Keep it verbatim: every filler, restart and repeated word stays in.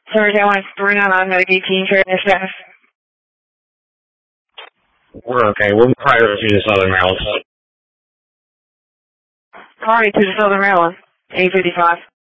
Sorry, I want three nine nine Medic eighteen, carrying your status. We're okay. We'll prior to the Southern Maryland. Alright, to the Southern Maryland, eight fifty-five.